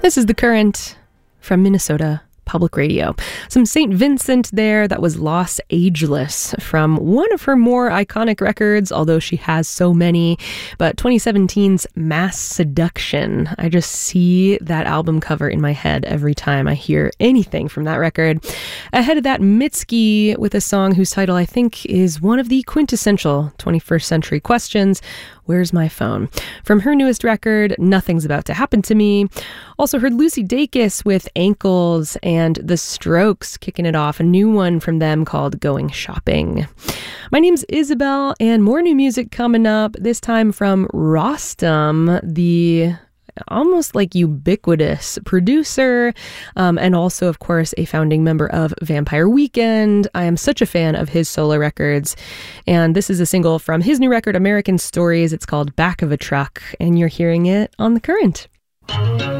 This is The Current from Minnesota Public Radio. Some St. Vincent there. That was Los Ageless from one of her more iconic records, although she has so many. But 2017's Mass Seduction. I just see that album cover in my head every time I hear anything from that record. Ahead of that, Mitski with a song whose title I think is one of the quintessential 21st century questions. Where's My Phone? From her newest record, Nothing's About to Happen to Me. Also heard Lucy Dacus with Ankles and The Strokes kicking it off. A new one from them called Going Shopping. My name's Isabel, and more new music coming up, this time from Rostam, the almost like ubiquitous producer, and also, of course, a founding member of Vampire Weekend. I am such a fan of his solo records, and this is a single from his new record, American Stories. It's called Back of a Truck, and you're hearing it on The Current.